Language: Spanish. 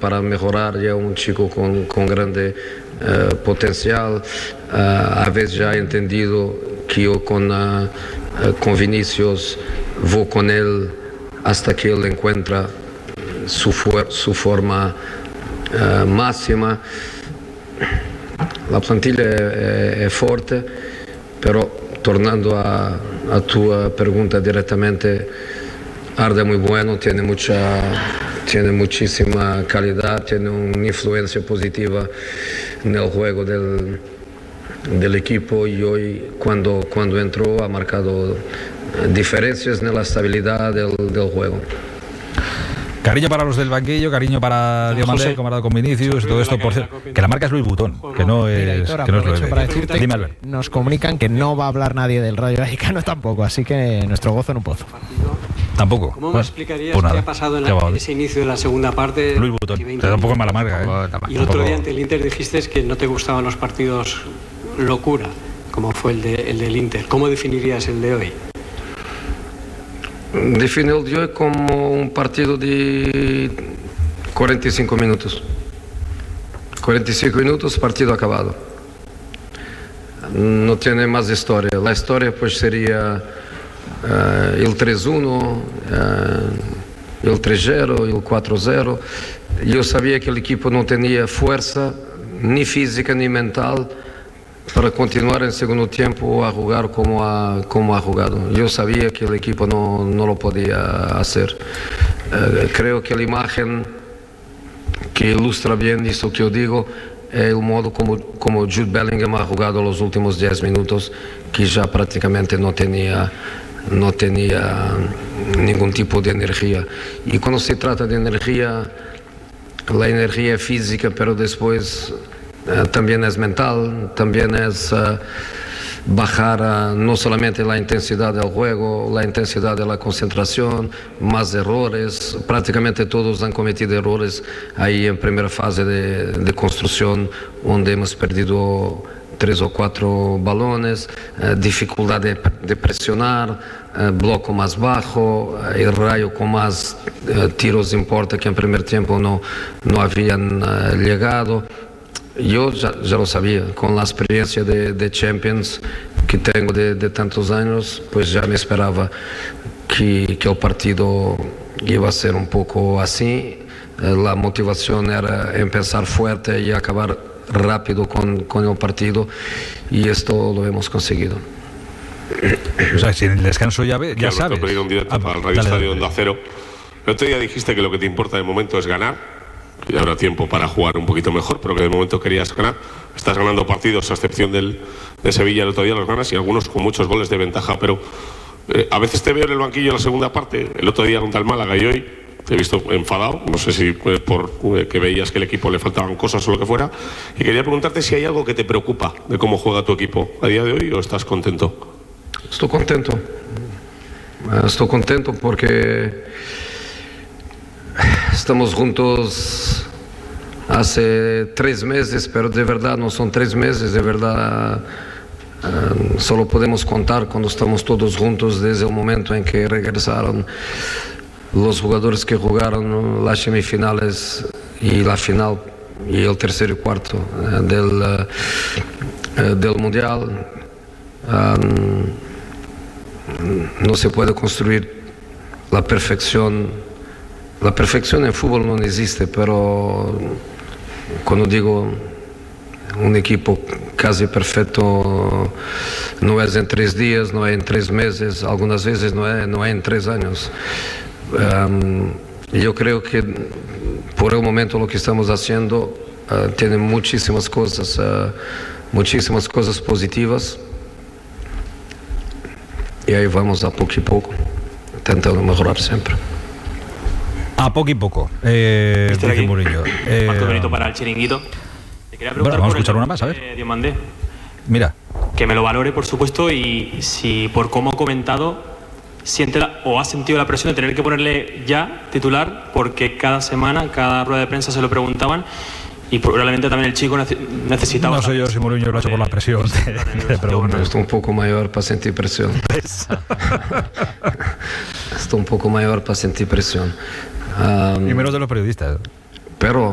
para mejorar, ya un chico con grande potencial. A veces ya he entendido que yo con Vinicius voy con él hasta que él encuentra su forma máxima. La plantilla es fuerte, pero tornando a tu pregunta directamente, Arda es muy bueno, tiene muchísima calidad, tiene una influencia positiva en el juego del equipo, y hoy cuando entró ha marcado diferencias en la estabilidad del juego. Cariño para los del banquillo, cariño para Diomandé, comparado con Vinicius, todo esto, por cierto, que la marca es Luis Butón, que no es para decirte, dime, Albert. Nos comunican que no va a hablar nadie del Rayo Vallecano tampoco, así que nuestro gozo en un pozo. Tampoco. ¿Cómo me explicarías qué ha pasado en ese inicio de la segunda parte? Luis Butón, te da un poco en mala marca, Y el otro día ante el Inter dijiste que no te gustaban los partidos locura, como fue el del Inter. ¿Cómo definirías el de hoy? Defino el de hoy como un partido de 45 minutos. 45 minutos, partido acabado. No tiene más historia. La historia pues sería el 3-1, el 3-0, el 4-0. Yo sabía que el equipo no tenía fuerza, ni física ni mental, para continuar en segundo tiempo a jugar como ha jugado. Yo sabía que el equipo no lo podía hacer. Creo que la imagen que ilustra bien esto que yo digo es el modo como Jude Bellingham ha jugado los últimos 10 minutos, que ya prácticamente no tenía ningún tipo de energía. Y cuando se trata de energía, la energía es física, pero después también es mental, también es bajar no solamente la intensidad del juego, la intensidad de la concentración, más errores. Prácticamente todos han cometido errores ahí en primera fase de construcción, donde hemos perdido 3 o 4 balones, dificultad de presionar, bloco más bajo, el Rayo con más tiros en puerta que en primer tiempo no habían llegado. Yo ya lo sabía, con la experiencia de Champions que tengo de tantos años, pues ya me esperaba que el partido iba a ser un poco así. La motivación era empezar fuerte y acabar rápido con el partido, y esto lo hemos conseguido. O sea, si en el descanso ya sabes. Te he un directo para el Radio Estadio Onda Cero. El otro día dijiste que lo que te importa de momento es ganar, y habrá tiempo para jugar un poquito mejor, pero que de momento querías ganar. Estás ganando partidos, a excepción de Sevilla el otro día los ganas, y algunos con muchos goles de ventaja, pero a veces te veo en el banquillo en la segunda parte, el otro día contra el Málaga, y hoy te he visto enfadado, no sé si por que veías que el equipo le faltaban cosas o lo que fuera, y quería preguntarte si hay algo que te preocupa de cómo juega tu equipo a día de hoy, o estás contento. Estoy contento porque estamos juntos hace 3 meses, pero de verdad no son 3 meses, de verdad solo podemos contar cuando estamos todos juntos desde el momento en que regresaron los jugadores que jugaron las semifinales y la final y el tercer y cuarto del Mundial. No se puede construir la perfección. La perfección en fútbol no existe, pero cuando digo un equipo casi perfecto, no es en 3 días, no es en 3 meses, algunas veces no es en 3 años. Yo creo que por el momento lo que estamos haciendo tiene muchísimas cosas positivas, y ahí vamos a poco y poco, intentando mejorar siempre. A poco y poco, dice Murillo. Marco Benito para el Chiringuito. Te quería preguntar, vamos a escuchar una más, a ver. Diomandé. Mira. Que me lo valore, por supuesto, y si por cómo ha comentado siente o ha sentido la presión de tener que ponerle ya titular, porque cada semana, cada rueda de prensa se lo preguntaban, y probablemente también el chico necesitaba. No sé yo si Mourinho lo ha hecho por la presión. Estoy un poco mayor para sentir presión. Estoy un poco mayor para sentir presión. Y menos de los periodistas. Pero